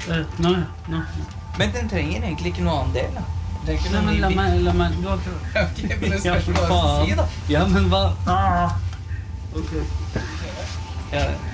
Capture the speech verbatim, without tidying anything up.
Uh, nei, nei. Men den trenger egentlig ikke noe annen del, da. Den trenger ikke Nei, noe men la ny meg, la meg, du har ikke... Ok, men det Ja, spørs for hva du faen. sier, da. Ja, men hva? Ah. Ok. Ja,